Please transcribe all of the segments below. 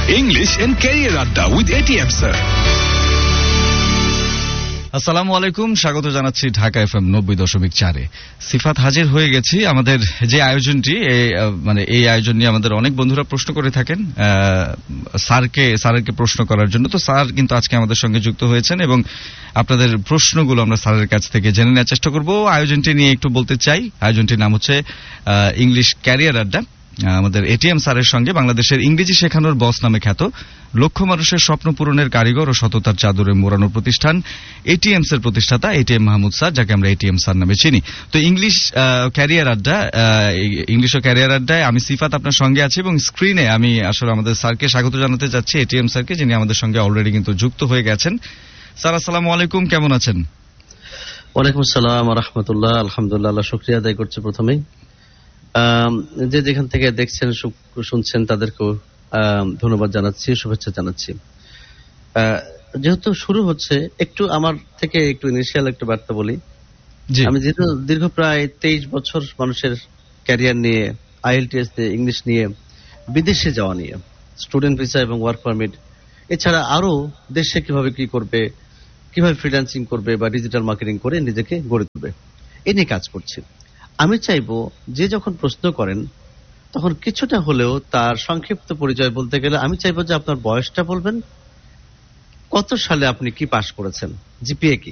English and Career Adda with ATM sir. আসসালামু আলাইকুম, স্বাগত জানাচ্ছি ঢাকা এফএম 90.4-এ। সিফাত হাজির হয়ে গেছি। আমাদের যে আয়োজনটি এই আয়োজন নিয়ে আমাদের অনেক বন্ধুরা প্রশ্ন করে থাকেন স্যারকে প্রশ্ন করার জন্য। তো স্যার কিন্তু আজকে আমাদের সঙ্গে যুক্ত হয়েছেন এবং আপনাদের প্রশ্নগুলো আমরা স্যারের কাছ থেকে জেনে নেওয়ার চেষ্টা করব। আয়োজনটি নিয়ে একটু বলতে চাই। আয়োজনটির নাম হচ্ছে ইংলিশ ক্যারিয়ার আড্ডা। আমাদের এটিএম স্যারের সঙ্গে বাংলাদেশের ইংরেজি শেখানোর বস নামে খ্যাত, লক্ষ মানুষের স্বপ্ন পূরণের কারিগর ও সততার চাদরে মোড়ানো প্রতিষ্ঠান এটিএমস এর প্রতিষ্ঠাতা এটিএম মাহমুদ স্যার, যাকে আমরা এটিএম স্যার নামে চিনি। তো ইংলিশ ক্যারিয়ার ও ক্যারিয়ার আড্ডায় আমি সিফাত আপনার সঙ্গে আছি এবং স্ক্রিনে আমি আসলে আমাদের স্যারকে স্বাগত জানাতে চাচ্ছি, এটিএম স্যারকে, যিনি আমাদের সঙ্গে অলরেডি কিন্তু যুক্ত হয়ে গেছেন। স্যার আসসালামু আলাইকুম, কেমন আছেন? ওয়ালাইকুম আসসালাম ওয়া রাহমাতুল্লাহ। আলহামদুলিল্লাহ, শুকরিয়া আদায় করছি প্রথমেই। যে যেখান থেকে দেখছেন শুনছেন তাদেরকেও ধন্যবাদ জানাচ্ছি, শুভেচ্ছা জানাচ্ছি। যেহেতু শুরু হচ্ছে, একটু আমার থেকে একটু ইনিশিয়াল একটা বার্তা বলি। আমি যেহেতু দীর্ঘ প্রায় 23 বছর মানুষের ক্যারিয়ার নিয়ে, আইএলটিএস নিয়ে, ইংলিশ নিয়ে, বিদেশে যাওয়া নিয়ে, স্টুডেন্ট ভিসা এবং ওয়ার্ক পারমিট, এছাড়া আরো দেশে কিভাবে কি করবে, কিভাবে ফ্রিল্যান্সিং করবে বা ডিজিটাল মার্কেটিং করে নিজেকে গড়ে তুলবে, এ নিয়ে কাজ করছি। আমি চাইবো যে যখন প্রশ্ন করেন তখন কিছুটা হলেও তার সংক্ষিপ্ত পরিচয় বলতে গেলে আমি চাইবো যে আপনার বয়সটা বলবেন, কত সালে আপনি কি পাশ করেছেন, জিপিএ কি,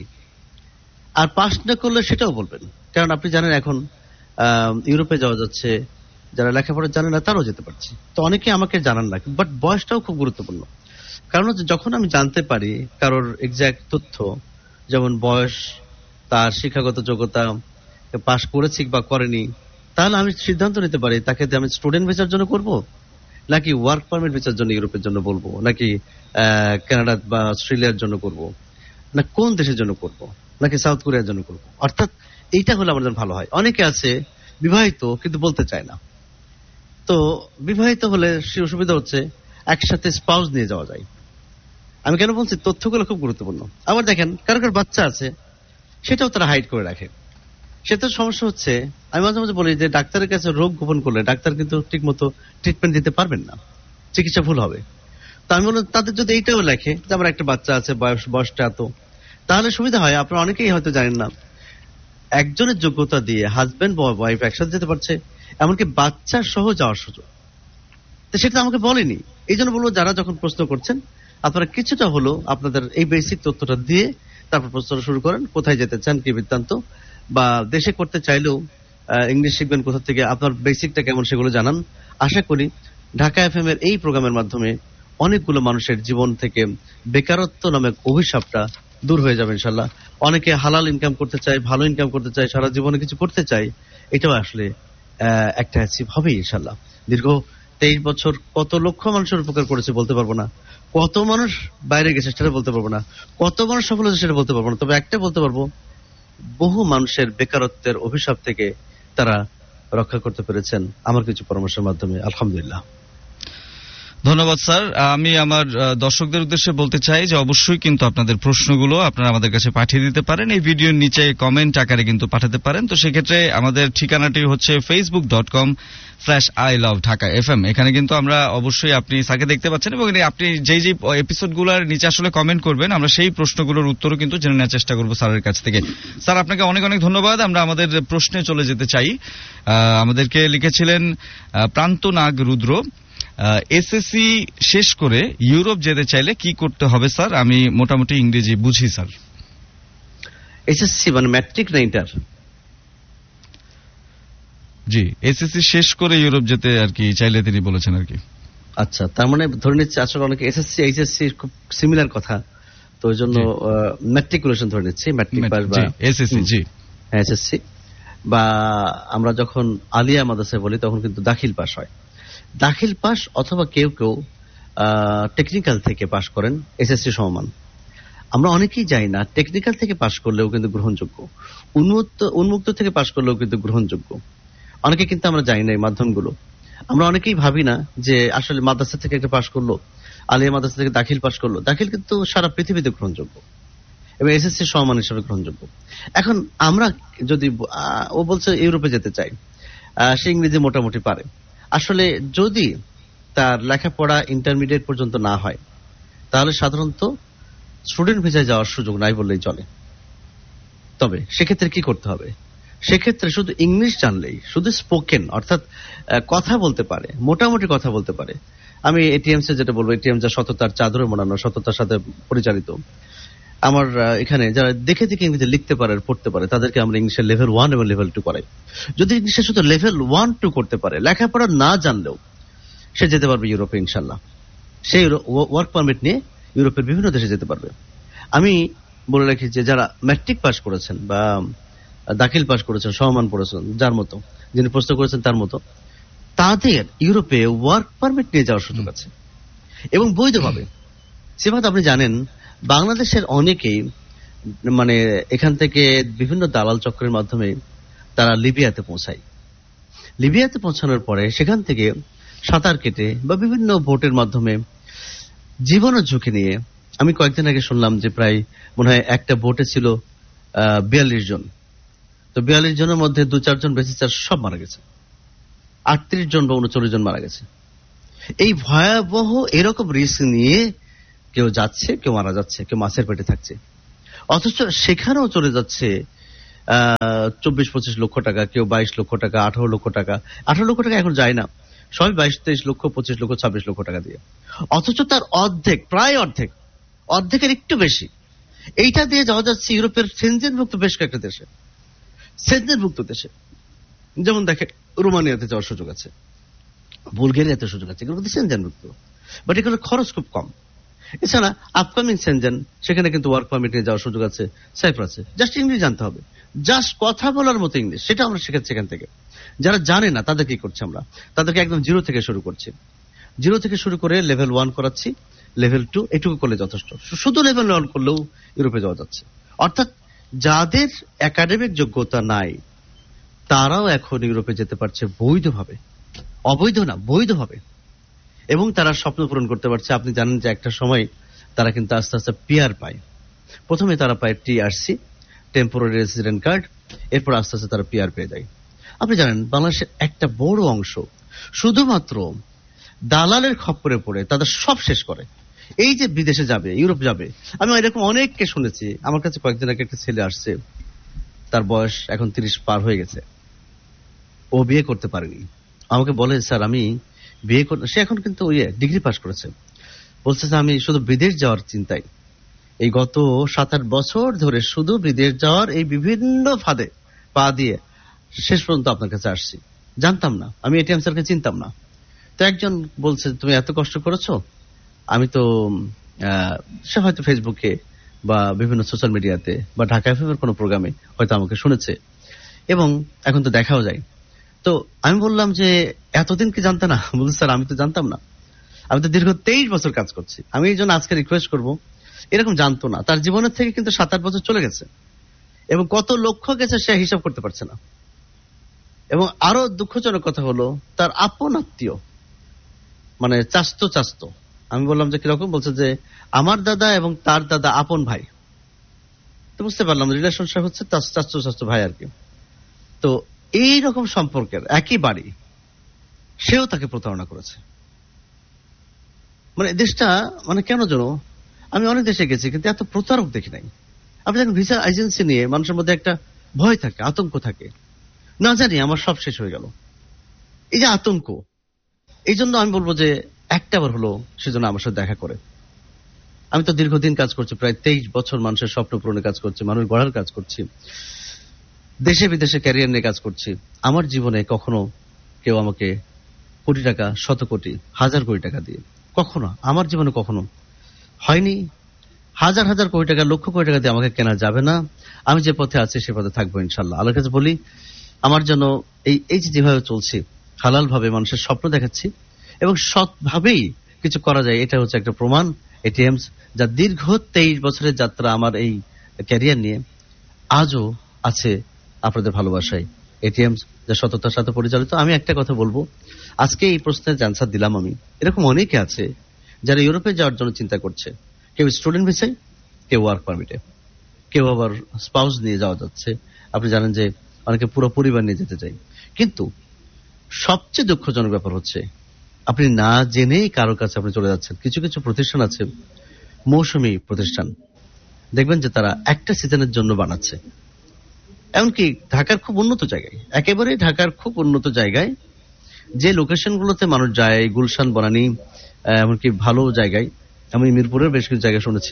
আর পাশ না করলে সেটাও বলবেন। কারণ আপনি জানেন এখন ইউরোপে যাওয়া যাচ্ছে, যারা লেখাপড়া জানে না তারাও যেতে পারছে। তো অনেকে আমাকে জানান না, বাট বয়সটাও খুব গুরুত্বপূর্ণ। কারণ যখন আমি জানতে পারি কারোর এক্সাক্ট তথ্য, যেমন বয়স, তার শিক্ষাগত যোগ্যতা, পাশ করেছি বা করেনি, তাহলে আমি সিদ্ধান্ত নিতে পারি তাকে আমি স্টুডেন্ট ভিসার জন্য করব, নাকি ওয়ার্ক পারমিট ভিসার জন্য ইউরোপের জন্য বলবো, নাকি কানাডা বা অস্ট্রেলিয়ার জন্য করব, না কোন দেশের জন্য করব, নাকি সাউথ কোরিয়ার জন্য করব। অর্থাৎ এইটা হলে আমার জন্য ভালো হয়। অনেকে আছে বিবাহিত কিন্তু বলতে চায় না। তো বিবাহিত হলে সে অসুবিধা হচ্ছে, একসাথে স্পাউস নিয়ে যাওয়া যায়। আমি কেন বলছি, তথ্যগুলো খুব গুরুত্বপূর্ণ। আবার দেখেন কারো কারো বাচ্চা আছে, সেটাও তারা হাইড করে রাখে। সেটা সমস্যা হচ্ছে, আমি মাঝে মাঝে বলি যে ডাক্তারের কাছে রোগ গোপন করলে ডাক্তার কিন্তু ঠিক মতো ট্রিটমেন্ট দিতে পারবেন না, চিকিৎসা ভুল হবে। তো আমি বললাম তাদের যদি এইটাও লেখে যে আমার একটা বাচ্চা আছে, বয়সটা এত, তাহলে সুবিধা হয়। আপনারা অনেকেই হয়তো জানেন না, একজনের যোগ্যতা দিয়ে হাজবেন্ড বা ওয়াইফ একসাথে যেতে পারছে, এমনকি বাচ্চা সহ যাওয়ার সুযোগ। তো সেটা আমাকে বলেনি। এই জন্য বলবো, যারা যখন প্রশ্ন করছেন আপনারা কিছুটা হলো আপনাদের এই বেসিক তথ্যটা দিয়ে তারপর প্রশ্নটা শুরু করেন, কোথায় যেতে চান, কি বৃত্তান্ত, বা দেশে করতে চাইলেও ইংলিশ শিখবেন কোথা থেকে, আপনার বেসিকটা কেমন সেগুলো জানান। আশা করি ঢাকা এফএম এর এই প্রোগ্রামের মাধ্যমে অনেকগুলো মানুষের জীবন থেকে বেকারত্ব নামে অভিশাপটা দূর হয়ে যাবে ইনশাল্লাহ। অনেকে হালাল ইনকাম করতে চায়, ভালো ইনকাম করতে চায়, সারা জীবনে কিছু করতে চায়, এটাও আসলে একটা অ্যাচিভ হবে ইনশাল্লাহ। দীর্ঘ 23 বছর কত লক্ষ মানুষের উপকার করেছে বলতে পারবো না, কত মানুষ বাইরে গেছে সেটা বলতে পারবো না, কত মানুষ সফল হয়েছে সেটা বলতে পারবো না, তবে একটা বলতে পারবো, বহু মানুষের বেকারত্বের অভিশাপ থেকে তারা রক্ষা করতে পেরেছেন আমার কিছু পরামর্শের মাধ্যমে, আলহামদুলিল্লাহ। ধন্যবাদ স্যার। আমি আমার দর্শকদের উদ্দেশ্যে বলতে চাই যে অবশ্যই কিন্তু আপনাদের প্রশ্নগুলো আপনারা আমাদের কাছে পাঠিয়ে দিতে পারেন, এই ভিডিওর নিচে কমেন্ট আকারে কিন্তু পাঠাতে পারেন। তো সেক্ষেত্রে আমাদের ঠিকানাটি হচ্ছে facebook.com/iloveDhakaFM। এখানে কিন্তু আমরা অবশ্যই, আপনি স্যারকে দেখতে পাচ্ছেন এবং আপনি যেই এপিসোডগুলোর নিচে আসলে কমেন্ট করবেন, আমরা সেই প্রশ্নগুলোর উত্তরও কিন্তু জেনে নেওয়ার চেষ্টা করবো স্যারের কাছ থেকে। স্যার আপনাকে অনেক অনেক ধন্যবাদ। আমরা আমাদের প্রশ্নে চলে যেতে চাই। আমাদেরকে লিখেছিলেন প্রান্তনাগ রুদ্র, এসএসসি শেষ করে ইউরোপ যেতে চাইলে কি করতে হবে স্যার? আমি মোটামুটি ইংরেজি বুঝি স্যার। এসএসসি মানে ম্যাট্রিক না ইন্টার? জি, এসএসসি শেষ করে ইউরোপ যেতে আর কি চাইলে তিনি বলেছেন আর কি। আচ্ছা, তার মানে ধরে নিচ্ছে আসলে অনেকে এসএসসি এইচএসসি খুব সিমিলার কথা, তো ওই জন্য ম্যাট্রিকুলেশন ধরে নিচ্ছি, ম্যাট্রিক পাস বা এসএসসি। জি, এসএসসি বা আমরা যখন আলিয়া মাদ্রাসায় বলি তখন কিন্তু দাখিল পাস হয়। দাখিল পাস অথবা কেউ কেউ টেকনিক্যাল থেকে পাস করেন এসএসসি সমমান। আমরা অনেকেই যাই না, টেকনিক্যাল থেকে পাস করলেও কিন্তু গ্রহণযোগ্য, উন্মুক্ত থেকে পাস করলেও কিন্তু গ্রহণযোগ্য। অনেকে কিন্তু আমরা জানি না এই মাধ্যমগুলো। আমরা অনেকেই ভাবি না যে আসলে মাদ্রাসা থেকে একটা পাস করলো, আলিয়া মাদ্রাসা থেকে দাখিল পাস করলো, দাখিল কিন্তু সারা পৃথিবীতে গ্রহণযোগ্য এবং এসএসসি সমমান হিসেবে গ্রহণযোগ্য। এখন আমরা যদি ও বলছে ইউরোপে যেতে চাই, সে ইংরেজি মোটামুটি পারে, আসলে যদি তার লেখাপড়া ইন্টারমিডিয়েট পর্যন্ত না হয়, তাহলে সাধারণত স্টুডেন্ট ভিসায় যাওয়ার সুযোগ নাই বললেই চলে। তবে সেক্ষেত্রে কি করতে হবে? সেক্ষেত্রে শুধু ইংলিশ জানলেই, শুধু স্পোকেন অর্থাৎ কথা বলতে পারে, মোটামুটি কথা বলতে পারে। আমি এটিএমসে যেটা বলবো, এটিএম যা সততার চাদরে মোড়ানো, সততার সাথে পরিচালিত। আমার এখানে যারা দেখে দেখে ইংরেজি লিখতে পারে, পড়তে পারে, তাদেরকে আমরা ইংলিশের লেভেল 1 এবং লেভেল 2 করাই। যদি ইংলিশে শুধু লেভেল 1-2 করতে পারে, লেখাপড়া না জানলেও সে যেতে পারবে ইউরোপে ইনশাল্লাহ। সেই ওয়ার্ক পারমিট নিয়ে ইউরোপের বিভিন্ন দেশে যেতে পারবে। আমি বলে রাখি যে যারা ম্যাট্রিক পাস করেছেন বা দাখিল পাস করেছেন, সমমান পড়েছেন, যার মতো, যিনি প্রশ্ন করেছেন তার মতো, তাদের ইউরোপে ওয়ার্ক পারমিট নিয়ে যাওয়ার সুযোগ আছে এবং বৈধভাবে। সেভাবে আপনি জানেন বাংলাদেশের অনেকেই মানে এখান থেকে বিভিন্ন দালাল চক্রের মাধ্যমে তারা লিবিয়াতে পৌঁছায়। লিবিয়াতে পৌঁছানোর পরে সেখান থেকে সাঁতার কেটে বা বিভিন্ন ভোটের মাধ্যমে জীবনের ঝুঁকি নিয়ে, আমি কয়েকদিন আগে শুনলাম যে প্রায় মনে হয় একটা ভোটে ছিল 42 জন, তো 42 জনের মধ্যে 2-4 জন বেঁচেছে, সব মারা গেছে। 38 জন বা 39 জন মারা গেছে। এই ভয়াবহ এরকম রিস্ক নিয়ে কেউ যাচ্ছে, কেউ মারা যাচ্ছে, কেউ মাছের পেটে থাকছে। অথচ সেখানেও চলে যাচ্ছে 24-25 লক্ষ টাকা, কেউ 22 লক্ষ টাকা, 18 লক্ষ টাকা। 18 লক্ষ টাকা এখন যায় না, সবাই 22-23 লক্ষ, 25 লক্ষ, 26 লক্ষ টাকা দিয়ে। অথচ তার অর্ধেক, প্রায় অর্ধেক, অর্ধেকের একটু বেশি এইটা দিয়ে যাওয়া যাচ্ছে ইউরোপের সেনজেনভুক্ত বেশ কয়েকটা দেশে, সেনজেনভুক্ত দেশে। যেমন দেখে রোমানিয়াতে যাওয়ার সুযোগ আছে, বুলগেরিয়াতে সুযোগ আছে, এগুলো সেনজেনভুক্ত, বাট এগুলো খরচ খুব কম। এছাড়া আপকামিং সেনজেন, সেখানে কিন্তু ওয়ার্ক পারমিট নিয়ে যাওয়ার সুযোগ আছে, সাইপ্রাসে। জাস্ট ইংলিশ জানতে হবে, জাস্ট কথা বলার মতো ইংলিশ, সেটা আমরা শেখাচ্ছি এখান থেকে। যারা জানে না তাদের কি করছে, আমরা তাদেরকে একদম জিরো থেকে শুরু করছি। জিরো থেকে শুরু করে লেভেল 1 করাচ্ছি, লেভেল 2 এটুকু করলে যথেষ্ট। শুধু লেভেল 1 করলেও ইউরোপে যাওয়া যাচ্ছে। অর্থাৎ যাদের একাডেমিক যোগ্যতা নাই তারাও এখন ইউরোপে যেতে পারছে বৈধভাবে, অবৈধ না, বৈধভাবে, এবং তারা স্বপ্ন পূরণ করতে পারছে। আপনি জানেন যে একটা সময় তারা কিন্তু আস্তে আস্তে পিআর পায়। প্রথমে তারা পায় টিআরসি, টেম্পোরারি রেসিডেন্ট কার্ড, এরপর আস্তে আস্তে তারা পিআর পেয়ে যায়। আপনি জানেন বাংলাদেশের একটা বড় অংশ শুধুমাত্র দালালের খপ্পরে পড়ে তাদের সব শেষ করে। এই যে বিদেশে যাবে, ইউরোপ যাবে, আমি এরকম অনেককে শুনেছি। আমার কাছে কয়েকদিন আগে একটা ছেলে আসছে, তার বয়স এখন 30 পার হয়ে গেছে, ও বিয়ে করতে পারেনি। আমাকে বলে, স্যার আমি বিয়ে করতে, সে এখন কিন্তু ডিগ্রি পাস করেছে, বলছে যে আমি শুধু বিদেশ যাওয়ার চিন্তায় এই গত 7-8 বছর ধরে শুধু বিদেশ যাওয়ার এই বিভিন্ন ফাঁদে পা দিয়ে শেষ পর্যন্ত আপনার কাছে আসছি। জানতাম না, আমি এটিএম স্যারকে চিনতাম না। তো একজন বলছে তুমি এত কষ্ট করেছো, আমি তো সে হয়তো ফেসবুকে বা বিভিন্ন সোশ্যাল মিডিয়াতে বা ঢাকা এফএম কোনো প্রোগ্রামে হয়তো আমাকে শুনেছে, এবং এখন তো দেখাও যায়। তো আমি বললাম যে এতদিন কি জানতে না? বলছে স্যার আমি তো জানতাম না, আমি তো দীর্ঘ 23 বছর কাজ করছি। আমি এই জন্য আজকে রিকোয়েস্ট করবো, এরকম জানতো না, তার জীবনের থেকে কিন্তু 7-8 বছর চলে গেছে এবং কত লক্ষ গেছে সে হিসাব করতে পারছে না। এবং আরো দুঃখজনক কথা হলো তার আপন আত্মীয়, মানে চাস্তো, আমি বললাম যে কিরকম, বলছে যে আমার দাদা এবং তার দাদা আপন ভাই। তো বুঝতে পারলাম রিলেশনশিপ হচ্ছে চাস্তো ভাই আর কি। তো এইরকম সম্পর্কের একই বাড়ি, সেও তাকে প্রতারণা করেছে। মানে দেশটা মানে কেন যেন, আমি অনেক দেশে গেছি কিন্তু এত প্রতারক দেখি নাই। আপনি দেখেন ভিসা এজেন্সি নিয়ে মানুষের মধ্যে একটা ভয় থাকে, আতঙ্ক থাকে, না জানি আমার সব শেষ হয়ে গেল, এই যে আতঙ্ক। এই জন্য আমি বলবো যে একটাবার হলো সেজন্য আমার সাথে দেখা করে। আমি তো দীর্ঘদিন কাজ করছি, প্রায় 23 বছর মানুষের স্বপ্ন পূরণে কাজ করছি, মানুষ গড়ার কাজ করছি, দেশে বিদেশে ক্যারিয়ার নিয়ে কাজ করছি। আমার জীবনে কখনো কেউ আমাকে কোটি টাকা, শত কোটি, হাজার কোটি টাকা দিয়ে কখনো, আমার জীবনে কখনো হয়নি। হাজার হাজার কোটি টাকা, লক্ষ কোটি টাকা দিয়ে আমাকে কেনা যাবে না। আমি যে পথে আছি সে পথে থাকবো ইনশাল্লাহ। আল্লাহর কাছে বলি আমার জন্য এই যেভাবে চলছি, হালাল ভাবে মানুষের স্বপ্ন দেখাচ্ছি এবং সৎভাবেই কিছু করা যায়, এটা হচ্ছে একটা প্রমাণ। এটিএমস যা দীর্ঘ 23 বছরের যাত্রা আমার এই ক্যারিয়ার নিয়ে আজও আছে আপনাদের ভালোবাসায়। এটিএমস যা সততার সাথে পরিচালিত। আমি একটা কথা বলবো, আজকে এই প্রশ্নের অ্যান্সার দিলাম আমি। এরকম অনেকে আছে যারা ইউরোপে যাওয়ার জন্য চিন্তা করছে, কেউ স্টুডেন্ট ভিসায়, কেউ ওয়ার্ক পারমিটে, কেউ আবার স্পাউস নিয়ে যাওয়া যাচ্ছে। আপনি জানেন যে অনেকে পুরো পরিবার নিয়ে যেতে চায়। কিন্তু সবচেয়ে দুঃখজনক ব্যাপার হচ্ছে আপনি না জেনেই কারো কাছে আপনি চলে যাচ্ছেন। কিছু কিছু প্রতিষ্ঠান আছে, মৌসুমী প্রতিষ্ঠান, দেখবেন যে তারা একটা সিজনের জন্য বানাচ্ছে। এমনকি ঢাকার খুব উন্নত জায়গায়, একেবারে ঢাকার খুব উন্নত জায়গায় যে লোকেশনগুলোতে মানুষ যায়, গুলশান, বনানী, এমনকি ভালো জায়গায়, আমি মিরপুরের বেশ কিছু জায়গায় শুনেছি,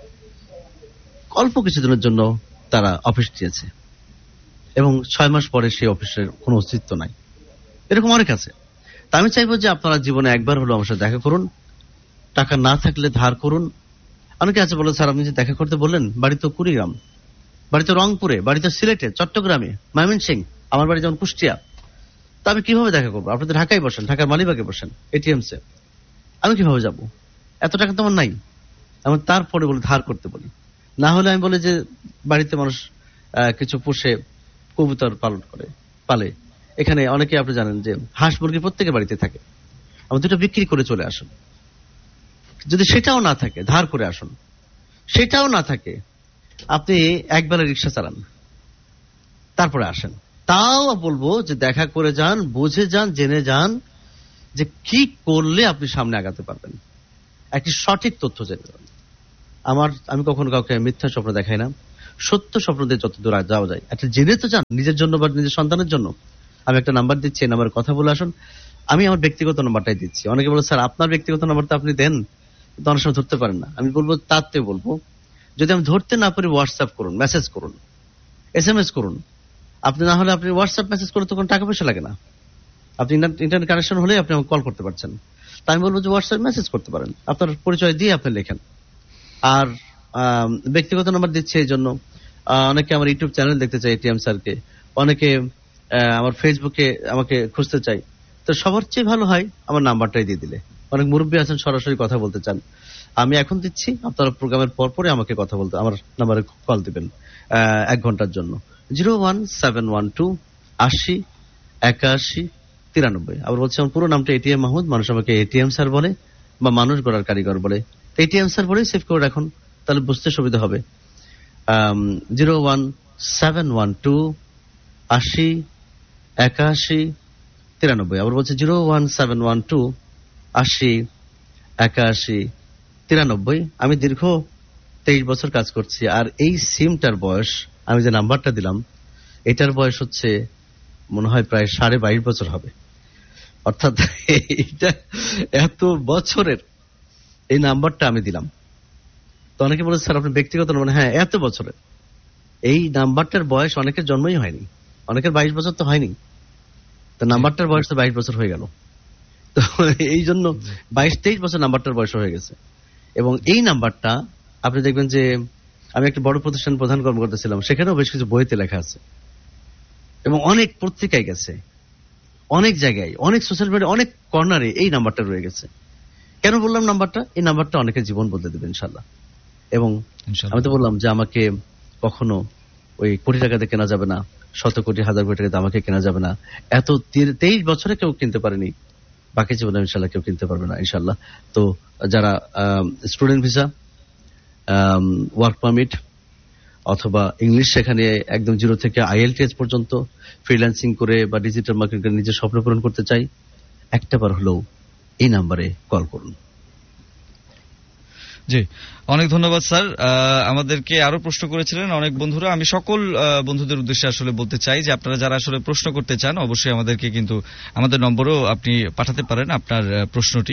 অল্প কিছুদিনের জন্য তারা অফিস দিয়েছে এবং 6 মাস পরে সেই অফিসের কোনো অস্তিত্ব নাই। এরকম অনেক আছে। তা আমি চাইবো যে আপনারা জীবনে একবার হলো আমার সাথে দেখা করুন, টাকা না থাকলে ধার করুন। অনেকে আছে বলে, স্যার আপনি যে দেখা করতে বললেন, বাড়ি তো কুড়িগ্রাম, বাড়ি তো রংপুরে, বাড়ি তো সিলেটে, চট্টগ্রামে, ময়মনসিংহ, আমার বাড়ি যেমন কুষ্টিয়া, তা আমি কিভাবে দেখা করবো? আপনি তো ঢাকায় বসেন, ঢাকার মালিবাগে বসেন, এটিএমসে, আমি কিভাবে যাব? এত টাকা তো আমার নাই। আমি তারপরে বলি ধার করতে বলি। না হলে আমি বলি যে বাড়িতে মানুষ কিছু পুষে, কবুতর পালন করে, পালে। এখানে অনেকে আপনি জানেন যে হাঁস মুরগি প্রত্যেকের বাড়িতে থাকে। আমি দুটো বিক্রি করে চলে আসুন। যদি সেটাও না থাকে, ধার করে আসুন। সেটাও না থাকে, আপনি একবেলা রিক্সা চালান, তারপরে আসেন। তাও বলবো যে দেখা করে যান, বুঝে যান, জেনে যান যে কি করলে আপনি সামনে আগাতে পারবেন, একটি সঠিক তথ্য জেনে যান। আমি কখনো কাউকে মিথ্যা স্বপ্ন দেখাই না। সত্য স্বপ্ন দিয়ে যত দূর যাওয়া যায়, একটা জেনে তো যান নিজের জন্য বা নিজের সন্তানের জন্য। আমি একটা নাম্বার দিচ্ছি, এই নাম্বারে কথা বলে আসুন। আমি আমার ব্যক্তিগত নাম্বারটাই দিচ্ছি। অনেকে বলে, স্যার আপনার ব্যক্তিগত নাম্বারটা আপনি দেন, তো অনেক সময় ধরতে পারেন না। আমি বলবো, তাতে বলবো, যদি আমি ধরতে না পারি, হোয়াটসঅ্যাপ করুন, মেসেজ করুন, SMS করুন। আপনি না হলে আপনি হোয়াটসঅ্যাপ মেসেজ করতে কোনো টাকা পয়সা লাগে না। আপনি ইন্টারনেট কানেকশন হলে আপনি আমাকে কল করতে পারছেন। তাই আমি বলবো যে হোয়াটসঅ্যাপ মেসেজ করতে পারেন, আপনার পরিচয় দিয়ে আপনি লেখেন। আর ব্যক্তিগত নাম্বার দিচ্ছে এই জন্য, অনেকে আমার ইউটিউব চ্যানেল দেখতে চাই এটিএম স্যারকে, অনেকে আমার ফেসবুকে আমাকে খুঁজতে চাই। তো সবার চেয়ে ভালো হয় আমার নাম্বারটাই দিয়ে দিলে। অনেক মুরব্বী আছেন সরাসরি কথা বলতে চান, আমি এখন দিচ্ছি, আপনারা প্রোগ্রামের পরে আমাকে কথা বলতে আমার নাম্বারে কল দিবেন 1 ঘন্টার জন্য। 01712808193। আবার বলছি, আমার পুরো নামটা এটিএম মাহমুদ, মানুষ আমাকে এটিএম স্যার বলে বা মানুষ গড়ার কারিগর বলে। এটিএম স্যার বলেই সেভ করে রাখুন, তাহলে বুঝতে সুবিধা হবে। 01712808193। আবার বলছি 01712808193। আমি দীর্ঘ 23 বছর কাজ করছি। আর এই সিমটার বয়স, আমি যে নাম্বারটা দিলাম, এটার বয়স হচ্ছে মনে হয় প্রায় 22.5 বছর হবে। অর্থাৎ এইটা এত বছরের এই নাম্বারটা আমি দিলাম। তো অনেকে বলে, স্যার আপনার ব্যক্তিগত নাম্বার? হ্যাঁ, এত বছরের এই নাম্বারটার বয়স অনেকের জন্মই হয়নি, অনেকের 22 বছর তো হয়নি, তো নাম্বারটার বয়স তো 22 বছর হয়ে গেল। তো এই জন্য 22-23 বছর নাম্বারটার বয়স হয়ে গেছে। এবং এই নাম্বারটা আপনি দেখবেন যে আমি একটা বড় প্রতিষ্ঠান প্রধান কর্মকর্তা ছিলাম, সেখানেও বেশ কিছু বইতে লেখা আছে এবং অনেক পত্রিকায় গেছে, অনেক জায়গায়, অনেক সোশ্যাল মিডিয়া, অনেক কর্নারে এই নাম্বারটা রয়ে গেছে। কেন বললাম নাম্বারটা? এই নাম্বারটা অনেকের জীবন বদলে দেবে ইনশাল্লাহ। এবং আমি তো বললাম যে আমাকে কখনো ওই কোটি টাকাতে কেনা যাবে না, 100 কোটি 1000 কোটি টাকাতে আমাকে কেনা যাবে না। এত 23 বছরে কেউ কিনতে পারেনি, বাকি জীবনে ইনশাল্লাহ কেউ কিনতে পারবে না ইনশাল্লাহ। তো যারা স্টুডেন্ট ভিসা, ওয়ার্ক পারমিট অথবা ইংলিশ সেখানে একদম 0 থেকে IELTS পর্যন্ত ফ্রিল্যান্সিং করে বা ডিজিটাল মার্কেটিং করে নিজের স্বপ্ন পূরণ করতে চাই, একটাবার হলেও এই নাম্বারে কল করুন। জি, অনেক ধন্যবাদ স্যার। আমাদেরকে আরো প্রশ্ন করেছিলেন অনেক বন্ধুরা। আমি সকল বন্ধুদের উদ্দেশ্যে আসলে বলতে চাই যে আপনারা যারা আসলে প্রশ্ন করতে চান, অবশ্যই আমাদেরকে কিন্তু আমাদের নম্বরেও আপনি পাঠাতে পারেন আপনার প্রশ্নটি।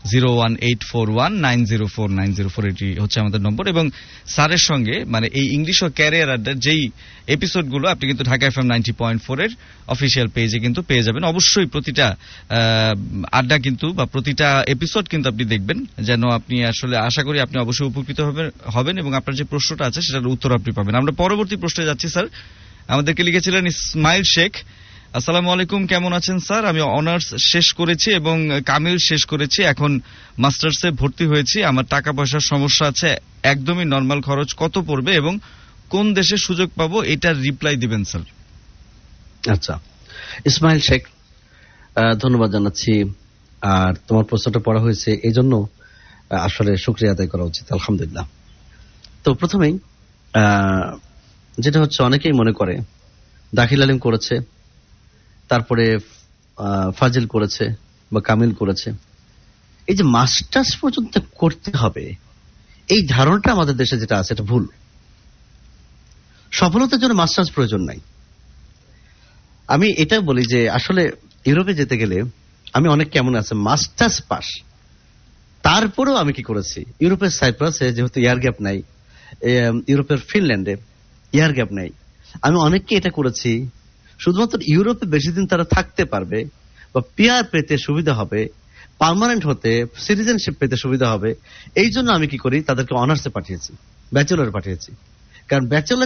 01841904904 এটি হচ্ছে আমাদের নম্বর। এবং স্যারের সঙ্গে মানে এই ইংলিশ ও ক্যারিয়ার আড্ডার যেই এপিসোডগুলো আপনি কিন্তু ঢাকা FM 90.4 এর অফিসিয়াল পেজে কিন্তু পেয়ে যাবেন। অবশ্যই প্রতিটা আড্ডা কিন্তু বা প্রতিটা এপিসোড কিন্তু আপনি দেখবেন, যেন আপনি আসলে আশা করি আপনি অবশ্যই উপকৃত হবেন এবং আপনার যে প্রশ্নটা আছে সেটার উত্তর আপনি পাবেন। আমরা পরবর্তী প্রশ্নে যাচ্ছি স্যার। আমাদেরকে লিখেছিলেন ইসমাইল শেখ। আসসালামু আলাইকুম, কেমন আছেন স্যার? আমি অনার্স শেষ করেছি এবং কামিল শেষ করেছি, এখন মাস্টার্সে ভর্তি হয়েছি। আমার টাকা পয়সার সমস্যা আছে, একদমই নর্মাল খরচ কত পড়বে এবং কোন দেশে সুযোগ পাবো, এটার রিপ্লাই দিবেন স্যার। আচ্ছা, ইসমাইল শেখ, ধন্যবাদ জানাচ্ছি। আর তোমার প্রশ্নটা পড়া হয়েছে এই জন্য আসলে শুকরিয়া আদায় করা উচিত, আলহামদুলিল্লাহ। তো প্রথমেই যেটা হচ্ছে, অনেকেই মনে করে দাখিল আলিম করেছে, তারপরে ফাজিল করেছে বা কামিল করেছে, এই যে মাস্টার্স পর্যন্ত করতে হবে, এই ধারণাটা আমাদের দেশে যেটা আছে এটা ভুল। সফলতার জন্য মাস্টার্স প্রয়োজন নাই। আমি এটা বলি যে আসলে ইউরোপে যেতে গেলে আমি অনেক কেমন আছে মাস্টার্স পাস, তারপরেও আমি কি করেছি, ইউরোপের সাইপ্রাসে যেহেতু এয়ার গ্যাপ নাই, ইউরোপের ফিনল্যান্ডে এয়ার গ্যাপ নাই, আমি অনেককে এটা করেছি শুধুমাত্র ইউরোপে বেশি দিন তারা থাকতে পারবে বা পিআর পেতে সুবিধা হবে, পার্মানেন্ট হতে, সিটিজেনশিপ পেতে সুবিধা হবে। এই জন্য আমি কি করি, তাদেরকে অনার্সে পাঠিয়েছি, ব্যাচেলর পাঠিয়েছি। কারণ ব্যাচেলর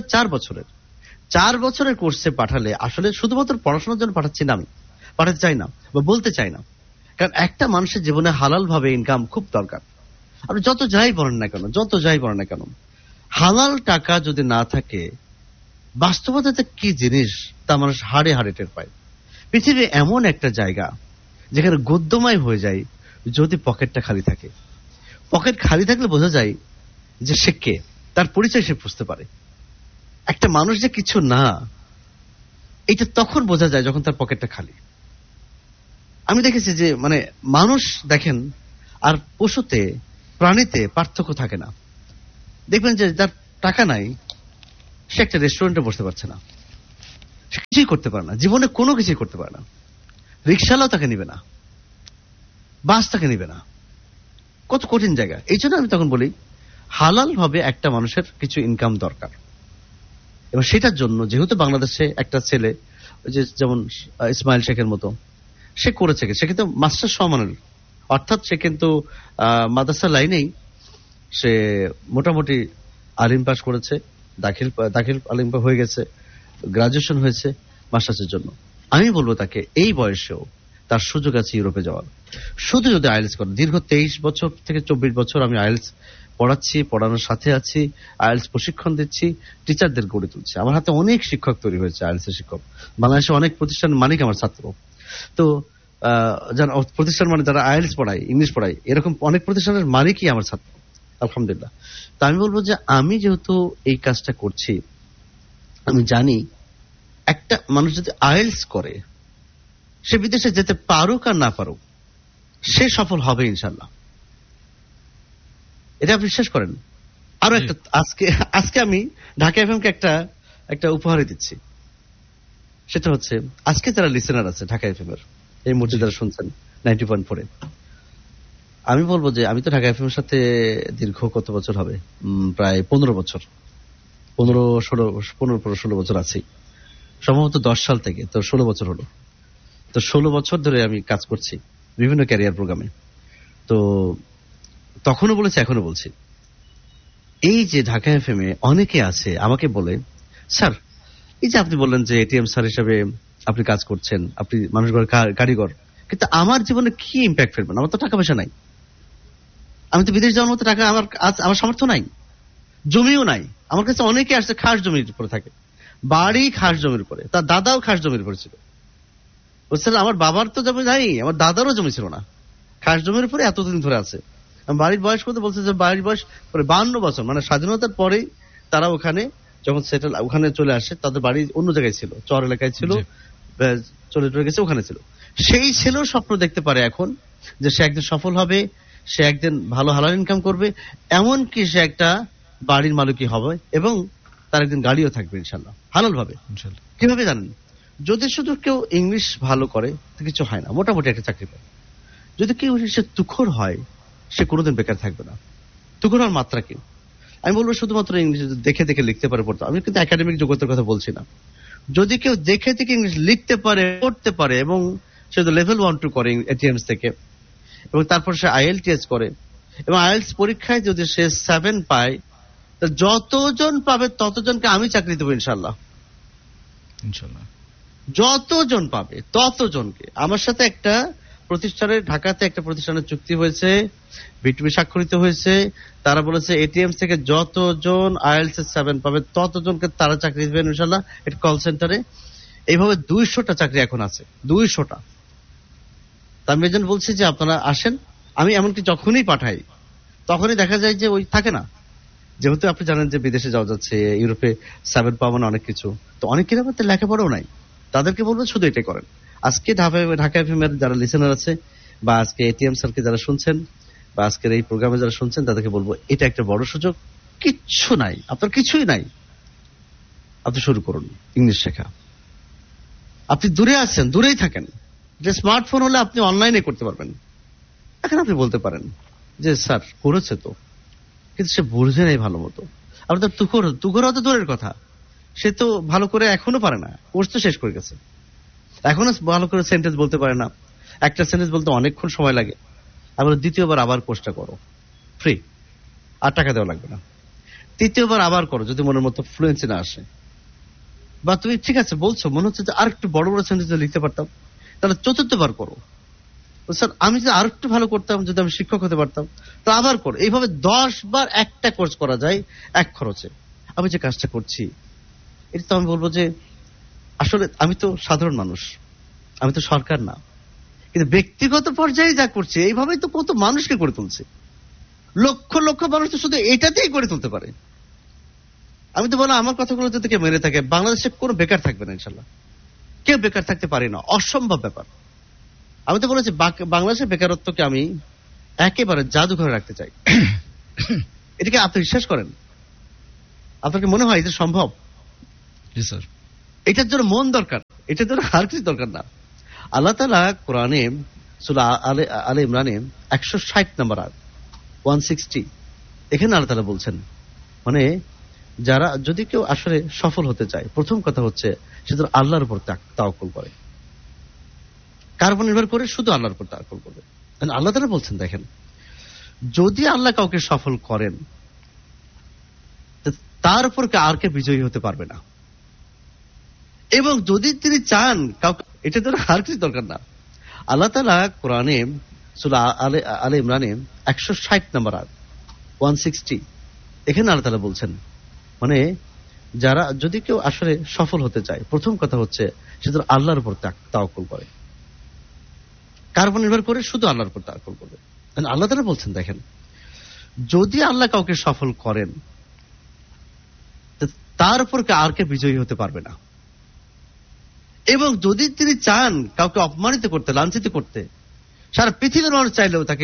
4 বছরের কোর্সে পাঠালে আসলে শুধুমাত্র পড়াশোনার জন্য পাঠাচ্ছি না, আমি পাঠাতে চাই না বা বলতে চাই না। কারণ একটা মানুষের জীবনে হালাল ভাবে ইনকাম খুব দরকার। আপনি যত যাই বলেন না কেন, হালাল টাকা যদি না থাকে, বাস্তবতাতে কি জিনিস তা মানুষ হাড়ে হাড়ে টের পায়। পৃথিবী এমন একটা জায়গা যেখানে গদ্যময় হয়ে যায় যদি পকেটটা খালি থাকে। পকেট খালি থাকলে বোঝা যায় যে সে কে, তার পরিচয় সে বুঝতে পারে। একটা মানুষ যে কিছু না, এটা তখন বোঝা যায় যখন তার পকেটটা খালি। আমি দেখেছি যে মানে মানুষ দেখেন আর পশুতে, প্রাণীতে পার্থক্য থাকে না। দেখবেন যে যার টাকা নাই সে একটা রেস্টুরেন্টে বসতে পারছে না, সে কিছুই করতে পারে না, জীবনে কোনো কিছুই করতে পারে না। রিক্সাওয়ালাও তাকে নিবে না, বাস তাকে নিবে না, কত কঠিন জায়গা। এই জন্য আমি তখন বলি হালাল ভাবে একটা মানুষের কিছু ইনকাম দরকার। এবং সেটার জন্য যেহেতু বাংলাদেশে একটা ছেলে, ওই যে যেমন ইসমাইল শেখের মতো, সে করেছে, সে কিন্তু মাস্টার সমানের, অর্থাৎ সে কিন্তু মাদ্রাসা লাইনেই সে মোটামুটি আলিম পাস করেছে, দাখিল আলিম হয়ে গেছে, গ্রাজুয়েশন হয়েছে মাস্টার্সের জন্য। আমি বলবো তাকে এই বয়সেও তার সুযোগ আছে ইউরোপে যাওয়ার, শুধু যদি আইএলটিএস করে। দীর্ঘ 23 বছর থেকে 24 বছর আমি আইএলটিএস পড়াচ্ছি, পড়ানোর সাথে আছি, আইএলটিএস প্রশিক্ষণ দিচ্ছি, টিচারদের গড়ে তুলছি। আমার হাতে অনেক শিক্ষক তৈরি হয়েছে, আইএলটিএস শিক্ষক। বাংলাদেশে অনেক প্রতিষ্ঠান মালিক আমার ছাত্র। তো প্রতিষ্ঠান মানে যারা আইএলটিএস পড়ায়, ইংলিশ পড়ায়, এরকম অনেক প্রতিষ্ঠানের মালিকই আমার ছাত্র, আলহামদুলিল্লাহ। তো আমি বলবো যে আমি যেহেতু এই কাজটা করছি, আমি জানি একটা মানুষ যদি আইএলটিএস করে, সে বিদেশে যেতে পারুক আর না পারুক, সে সফল হবে ইনশাল্লাহ। এটা আপনি বিশ্বাস করেন? আরো একটা আজকে আমি ঢাকা এফএমকে একটা উপহার দিচ্ছি। সেটা হচ্ছে আজকে যারা লিসেনার আছে ঢাকা এফএম এর, এই মুহূর্তে যারা শুনছেন 90.4, আমি বলবো যে আমি তো ঢাকা এফএম এর সাথে দীর্ঘ কত বছর হবে, প্রায় 15 বছর, 15-16 বছর আছি, সম্ভবত 10 সাল থেকে, তো 16 বছর হলো। তো 16 বছর ধরে আমি কাজ করছি বিভিন্ন ক্যারিয়ার প্রোগ্রামে। তো তখনও বলেছি, এখনো বলছি, এই যে ঢাকা এফএম এ অনেকে আছে আমাকে বলে, স্যার এই যে আপনি বললেন যে এটিএম স্যার হিসেবে আপনি কাজ করছেন, আপনি মানুষ কারিগর, কিন্তু আমার জীবনে কি ইম্প্যাক্ট ফেলবেন? আমার তো টাকা পয়সা নাই, আমি তো বিদেশ যাওয়ার মতো টাকা আমার সামর্থ্য নাই, জমিও নাই। আমার কাছে অনেকে আসছে খাস জমির উপরে থাকে, বাড়ি খাস জমির উপরে, তার দাদাও খাস জমির উপরে ছিল। বুঝছেন, আমার বাবার তো জমি নাই, আমার দাদারও জমি ছিল না, খাস জমির উপরে এতদিন ধরে আছে। বাড়ির বয়স করতে বলছে যে বাড়ির বয়স 52 বছর, মানে স্বাধীনতার পরেই তারা ওখানে যখন সেটেল, ওখানে চলে আসে। তাদের বাড়ি অন্য জায়গায় ছিল, চর এলাকায় ছিল, চলে গেছে, ওখানে ছিল। সেই ছেলেও স্বপ্ন দেখতে পারে এখন যে সে একদিন সফল হবে, সে একদিন ভালো হালাল ইনকাম করবে, এমনকি সে একটা বাড়ির মালিকই হবে এবং তার একদিন গাড়িও থাকবে ইনশাল্লাহ, হালাল ভাবে। কিভাবে জানেন? যদি শুধু কেউ ইংলিশ ভালো করে তো কিছু হয় না, মোটামুটি একটা চাকরি পায়। যদি কেউ সে তুখোর হয়, সে কোনোদিন বেকার থাকবে না। তুখোর হওয়ার মাত্রা কি? আমি বলবো শুধুমাত্র ইংলিশ দেখে দেখে লিখতে পারে, পড়তে। আমি কিন্তু একাডেমিক যোগ্যতার কথা বলছি না। যদি কেউ দেখে দেখে ইংলিশ লিখতে পারে, পড়তে পারে, এবং সে লেভেল 1-2 করে এটিএমস থেকে, এবং তারপর সে আইএলটিএস করে, এবং আইএলটিএস পরীক্ষায় যদি সে 7 পায়, যতজন পাবে ততজনকে আমি চাকরি দেবো ইনশাল্লাহ। যতজন পাবে ততজনকে। আমার সাথে একটা প্রতিষ্ঠানের, ঢাকাতে একটা প্রতিষ্ঠানের চুক্তি হয়েছে, বিটিবি স্বাক্ষরিত হয়েছে। তারা বলেছে এটিএম থেকে যতজন আইএলটিএস 7 পাবে ততজনকে তারা চাকরি দেবেন ইনশাল্লাহ, এটা কল সেন্টারে। এইভাবে 200টা চাকরি এখন আছে, 200টা। আমি এজন্য বলছি যে আপনারা আসেন। আমি এমনকি যখনই পাঠাই তখনই দেখা যায় যে ওই থাকে না, যেহেতু আপনি জানেন যে বিদেশে যাওয়া যাচ্ছে, ইউরোপে 7 পাওয়া মানে অনেক কিছু, তো অনেকের মধ্যে লেখাপড়াও নাই। তাদেরকে বলবো শুধু এটাই করেন। আজকে ঢাকা এফএম এর যারা লিসেনার আছে, বা আজকে এটিএম স্যারকে যারা শুনছেন বা আজকের এই প্রোগ্রামে যারা শুনছেন তাদেরকে বলবো এটা একটা বড় সুযোগ। কিচ্ছু নাই, আপনার কিছুই নাই, আপনি শুরু করুন ইংলিশ শেখা। আপনি দূরে আছেন, দূরেই থাকেন, যে স্মার্টফোন হলে আপনি অনলাইনে করতে পারবেন। এখন আপনি বলতে পারেন যে স্যার করেছে তো, কিন্তু সে বুঝে নেই ভালো মতো। আপনি তো তুখোর তো দূরের কথা, সে তো ভালো করে এখনো পারে না, কোর্স তো শেষ করে গেছে, এখনো ভালো করে সেন্টেন্স বলতে পারে না। একটা সেন্টেন্স বলতে অনেকক্ষণ সময় লাগে। আবার দ্বিতীয়বার আবার কোর্সটা করো, ফ্রি, আর টাকা দেওয়া লাগবে না। তৃতীয়বার আবার করো যদি মনের মতো ফ্লুয়েন্সি না আসে। বা তুমি ঠিক আছে বলছো, মনে হচ্ছে যে আর একটু বড় বড় সেন্টেন্স লিখতে পারতাম, তাহলে চতুর্থবার করো। স্যার আমি যদি আর একটু ভালো করতাম, যদি আমি শিক্ষক হতে পারতাম, তো আবার করো। এইভাবে 10 বার একটা কোর্স করা যায় এক খরচে। আমি যে কাজটা করছি এটা তো আমি বলবো যে আসলে আমি তো সাধারণ মানুষ, আমি তো সরকার না, কিন্তু ব্যক্তিগত পর্যায়ে যা করছে এইভাবেই তো কত মানুষকে করে তুলছে। লক্ষ লক্ষ মানুষ তো শুধু এটাতেই করে তুলতে পারে। আমি তো বললাম আমার কথাগুলো যদি কেউ মেনে থাকে, বাংলাদেশে কোনো বেকার থাকবে না ইনশাল্লাহ। কেউ বেকার থাকতে পারে না, অসম্ভব ব্যাপার। আমি তো বলেছি বাংলাদেশের বেকারত্বকে আমি একেবারে জাদুঘরে রাখতে চাই। এটাকে আপনি বিশ্বাস করেন? আপনাকে মনে হয় এটা সম্ভব? জি স্যার। এটার জন্য মন দরকার, এটার জন্য আর কিছু দরকার না। আল্লাহ তাআলা কোরআনে সূরা আলে ইমরানে 160 নম্বর আয়াত 160, এখানে আল্লাহ তাআলা বলছেন মানে যারা যদি কেউ আসলে সফল হতে চায়, প্রথম কথা হচ্ছে সে যেন আল্লাহর উপর তাওয়াক্কুল করে। কার উপর নির্ভর করে? শুধু আল্লাহর উপর তাওয়াক্কুল করবে। আল্লাহ তাআলা বলছেন দেখেন, যদি আল্লাহ কাউকে সফল করেন তার উপর আর কে বিজয়ী হতে পারবে না। এবং যদি তিনি চান কাউকে, এটা তো আর কিছু দরকার না। আল্লাহ তাআলা কোরআনে সূরা আলে ইমরানে 160 নম্বর আয়াত 160, এখানে আল্লাহ তাআলা বলছেন মানে যারা যদি কেউ আসলে সফল হতে চায়, প্রথম কথা হচ্ছে সে যেন আল্লাহর উপর তাওয়াক্কুল করে। কার উপর নির্ভর করে? শুধু আল্লাহর উপর তাওয়াক্কুল করবে। আল্লাহ তাআলা বলছেন দেখেন, যদি আল্লাহ কাউকে সফল করেন তার উপর আর কে বিজয়ী হতে পারবে না। এবং যদি তিনি চান কাউকে অপমানিত করতে, লাঞ্ছিত করতে, সারা পৃথিবীর মানুষ চাইলেও তাকে